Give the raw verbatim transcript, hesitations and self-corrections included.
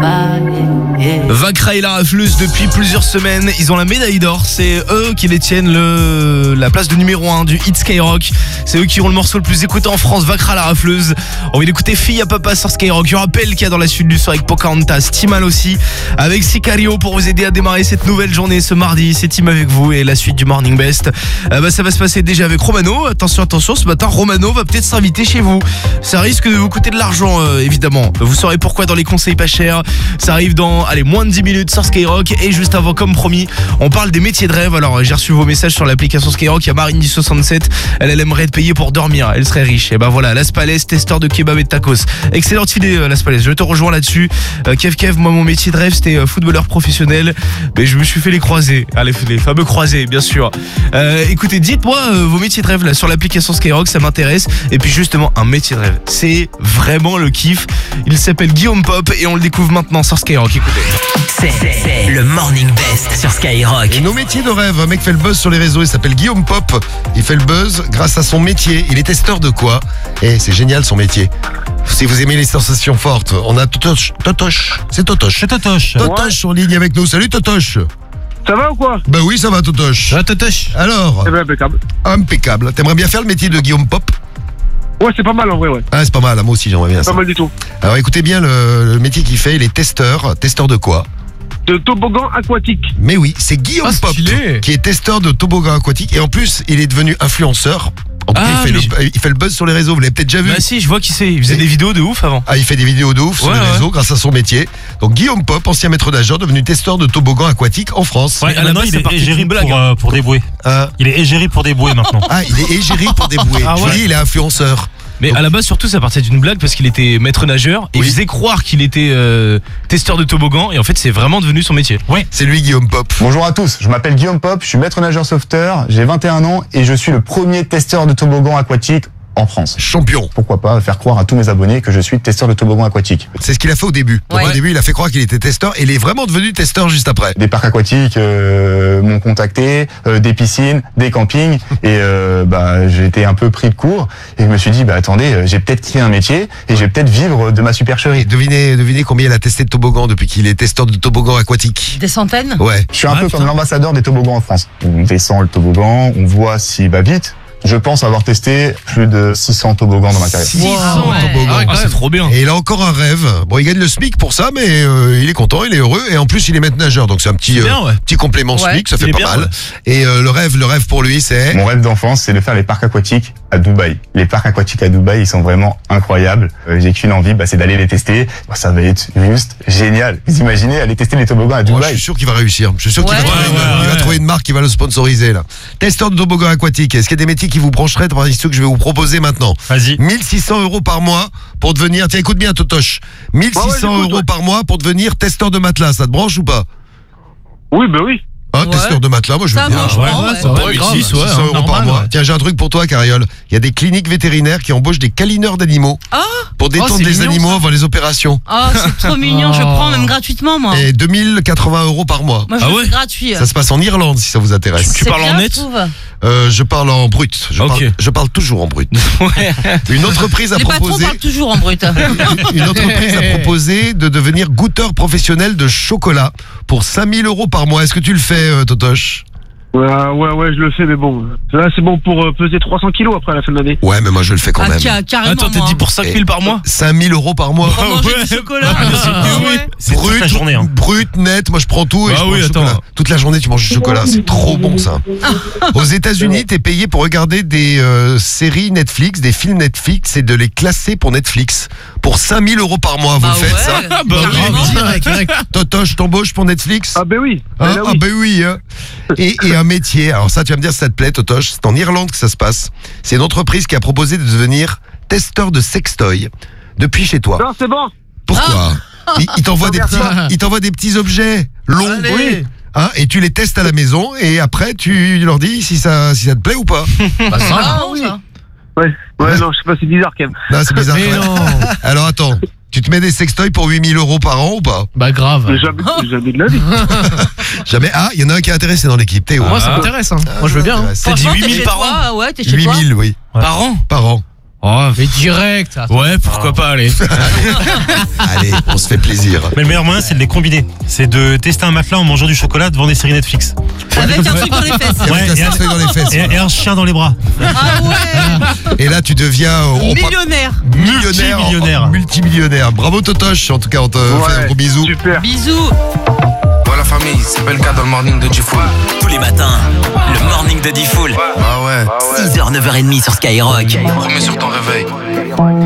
Vakra et la rafleuse depuis plusieurs semaines, ils ont la médaille d'or, c'est eux qui détiennent le, la place de numéro un du hit Skyrock. C'est eux qui ont le morceau le plus écouté en France, Vakra la rafleuse. On vient d'écouter Fille à Papa sur Skyrock. Il y aura Pel qui a dans la suite du soir avec Pocahontas, Timal aussi, avec Sicario pour vous aider à démarrer cette nouvelle journée ce mardi. C'est Tim avec vous et la suite du Morning Best. Euh, bah, ça va se passer déjà avec Romano. Attention, attention, ce matin Romano va peut-être s'inviter chez vous. Ça risque de vous coûter de l'argent euh, évidemment. Vous saurez pourquoi dans les conseils pas chers. Ça arrive dans allez moins de dix minutes sur Skyrock. Et juste avant, comme promis, on parle des métiers de rêve. Alors j'ai reçu vos messages sur l'application Skyrock. Il y a Marine du soixante-sept. Elle, elle aimerait être payée pour dormir. Elle serait riche. Et ben voilà, Las Palais, testeur de kebab et de tacos. Excellente idée, euh, Las Palais. Je te rejoins là-dessus. Euh, Kev Kev, moi mon métier de rêve c'était euh, footballeur professionnel. Mais je me suis fait les croisés. Allez, les fameux croisés, bien sûr. Euh, écoutez, dites-moi euh, vos métiers de rêve là sur l'application Skyrock, ça m'intéresse. Et puis justement, un métier de rêve, c'est vraiment le kiff. Il s'appelle Guillaume Pop et on le découvre maintenant sur Skyrock. Écoutez. C'est, c'est le Morning Best sur Skyrock. Et nos métiers de rêve, un mec fait le buzz sur les réseaux, il s'appelle Guillaume Pop. Il fait le buzz grâce à son métier. Il est testeur de quoi? Eh, c'est génial son métier. Si vous aimez les sensations fortes, on a Totoche. Totoche, c'est Totoche. C'est Totoche. Totoche en ligne avec nous. Salut Totoche. Ça va ou quoi? Bah oui, ça va Totoche. Ça va Totoche. Alors, Eh ben impeccable. impeccable. T'aimerais bien faire le métier de Guillaume Pop? Ouais, c'est pas mal en vrai, ouais. Ah, c'est pas mal, moi aussi j'aimerais bien Pas ça. mal du tout. Alors écoutez bien le, le métier qu'il fait, il est testeur. Testeur de quoi? De toboggan aquatique. Mais oui, c'est Guillaume Ah, Pop stylé. qui est testeur de toboggan aquatique. Et en plus, il est devenu influenceur. En tout cas, Ah, il, fait mais le, il fait le buzz sur les réseaux, vous l'avez peut-être déjà vu. Bah si, je vois qui c'est. Il faisait Et- des vidéos de ouf avant. Ah, il fait des vidéos de ouf sur Ouais, les ouais. réseaux grâce à son métier. Donc Guillaume Pop, ancien maître nageur, devenu testeur de toboggan aquatique en France. Ouais, Mais à la maintenant base, il c'est est parti égérie d'une blague, pour, euh, pour des bouées. Euh, Il est égérie pour des bouées maintenant. ah, il est égérie pour des bouées. Ah Je vous ouais. dis, il est influenceur. Mais à la base, surtout, ça partait d'une blague parce qu'il était maître nageur et Oui. il faisait croire qu'il était euh, testeur de toboggan. Et en fait, c'est vraiment devenu son métier. C'est lui, Guillaume Pop. Bonjour à tous, je m'appelle Guillaume Pop, je suis maître nageur sauveteur, j'ai vingt et un ans et je suis le premier testeur de toboggan aquatique en France. Champion. Pourquoi pas faire croire à tous mes abonnés que je suis testeur de toboggan aquatique. C'est ce qu'il a fait au début. Donc, Ouais. Au début, il a fait croire qu'il était testeur et il est vraiment devenu testeur juste après. Des parcs aquatiques euh, m'ont contacté, euh, des piscines, des campings et euh, bah, j'ai été un peu pris de court et je me suis dit bah attendez, euh, j'ai peut-être créé un métier et je vais peut-être vivre de ma supercherie. Devinez, devinez combien il a testé de toboggan depuis qu'il est testeur de toboggan aquatique. Des centaines? Ouais. Je suis un Ah, peu putain. comme l'ambassadeur des toboggans en France. On descend le toboggan, on voit s'il va vite. Je pense avoir testé plus de six cents toboggans dans ma carrière. six cents ouais. toboggans. Ah, c'est trop bien. Et il a encore un rêve. Bon, il gagne le SMIC pour ça, mais euh, il est content, il est heureux. Et en plus, il est maître nageur, donc c'est un petit, C'est bien, euh, ouais. petit complément Ouais. SMIC, ça Il fait est pas bien, mal. ouais. Et euh, le rêve, le rêve pour lui, c'est Mon rêve d'enfance, c'est de faire les parcs aquatiques à Dubaï. Les parcs aquatiques à Dubaï, ils sont vraiment incroyables. Euh, j'ai qu'une envie, bah, c'est d'aller les tester. Bah, ça va être juste génial. Vous imaginez aller tester les toboggans à Moi, je Dubaï? suis sûr qu'il va réussir. Je suis sûr qu'il Ouais. va, trouver, Ouais, une, ouais, il va ouais. trouver une marque qui va le sponsoriser là. Testeur de toboggan aquatique. Est-ce qu'il y a des métiers qui vous brancheraient par ceux que je vais vous proposer maintenant? Vas-y. mille six cents euros par mois pour devenir. Tiens, écoute bien, Totoche. mille six cents Ouais, ouais, j'écoute, euros ouais. par mois pour devenir testeur de matelas. Ça te branche ou pas? Oui, bah oui. Hein, Ouais. testeur de matelas, moi je veux Ça, bien. moi, je ouais, prends, ouais, ouais. ça va. Ouais, grave. six, ouais, six cents euros par normal, mois. ouais. Tiens, j'ai un truc pour toi, Cariole. Il y a des cliniques vétérinaires qui embauchent des câlineurs d'animaux Ah. pour détendre c'est les mignon, animaux ça. avant les opérations. Oh, c'est trop mignon, je Oh. prends même gratuitement, moi. Et deux mille quatre-vingts euros par mois. Moi, je Ah le ouais fais gratuit. Ça se passe en Irlande si ça vous intéresse. Tu C'est parles en bien, net je trouve. Euh, je parle en brut. Je, Ok. parle, je parle toujours en brut. Ouais. Une entreprise a Les patrons proposé. parlent toujours en brut. Une entreprise a proposé de devenir goûteur professionnel de chocolat pour cinq mille euros par mois. Est-ce que tu le fais, euh, Totoche? Ouais, ouais, ouais, je le fais, mais bon. Là, c'est bon pour euh, peser trois cents kilos après à la fin de l'année. Ouais, mais moi je le fais quand Ah, même. ca- carrément. Attends, t'as moi. dit pour cinq mille par mois? cinq mille euros par mois. Pour manger Ouais. du chocolat. Ah, bien sûr que Ah oui. ouais. C'est toute Brut, la journée. Hein. brut, net, moi je prends tout et Bah je oui, mange du attends. chocolat. Toute la journée tu manges du chocolat, c'est trop bon ça. Aux États-Unis, t'es payé pour regarder des euh, séries Netflix, des films Netflix et de les classer pour Netflix. Pour cinq mille euros par mois, vous Bah le faites ouais. ça? Ah bah oui, Carrément. Direct, direct. Totoche, t'embauches pour Netflix? Ah, ben oui. Hein Ah, là, ah oui. ben oui. Hein. Et, et un métier, alors ça tu vas me dire si ça te plaît Totoche, c'est en Irlande que ça se passe. C'est une entreprise qui a proposé de devenir testeur de sextoy depuis chez toi. Non, c'est bon. Pourquoi? Il, il t'envoie des petits, Merci. il t'envoie des petits objets longs, Allez. hein, et tu les testes à la maison et après tu leur dis si ça, si ça te plaît ou pas. Bah, ça. Ah, oui. ça. Ouais, ouais, non, je sais pas, c'est bizarre quand même. Non, c'est bizarre. Mais ouais. non. Alors attends, tu te mets des sextoys pour huit mille euros par an ou pas? Bah grave. Mais Jamais, jamais de la vie. Jamais. Ah, il y en a un qui est intéressé dans l'équipe, Théo. Moi ça m'intéresse. Hein. Moi je veux bien. Hein. Intéressé. T'as dit Franchement, huit t'es mille chez par toi, an? Ouais, t'es chez huit toi. mille, oui, Ouais. Par an? par an. Oh, Mais direct. Attends. ouais, pourquoi pas, allez. Allez, on se fait plaisir. Mais le meilleur moyen, c'est de les combiner. C'est de tester un matelas en mangeant du chocolat devant des séries Netflix. Avec un truc dans les fesses. Avec Ouais, un et un- sextoy dans les fesses. Et, et un chien dans les bras. Ah ouais. Et là, tu deviens euh, on parle- Millionnaire. millionnaire. Multimillionnaire. Multimillionnaire. Bravo Totoche. En tout cas, on te fait un gros bisou. Super. Bisous. Voilà famille, c'est Belka dans le morning de Diffoul. Tous les matins, le morning de Diffoul. Ah ouais, six heures, neuf heures trente sur Skyrock. remets sur ton réveil.